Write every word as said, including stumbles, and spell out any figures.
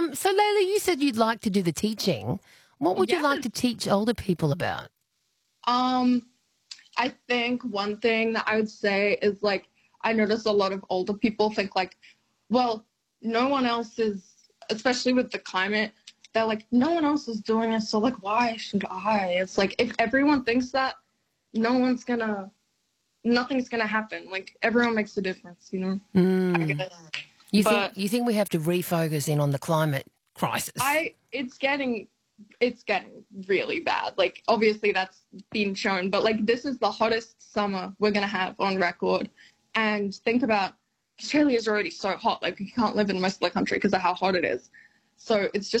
Um, so, Layla, you said you'd like to do the teaching. What would you like Yes. to teach older people about? Um, I think one thing that I would say is like I notice a lot of older people think like, well, no one else is, especially with the climate, they're like, no one else is doing it, so like why should I? It's like if everyone thinks that, no one's gonna, nothing's gonna happen. Like everyone makes a difference, you know? I Mm. guess. You think But you think we have to refocus in on the climate crisis? I it's getting it's getting really bad. Like obviously that's been shown, but like this is the hottest summer we're gonna have on record. And think about Australia is already so hot. Like you can't live in most of the country because of how hot it is. So it's just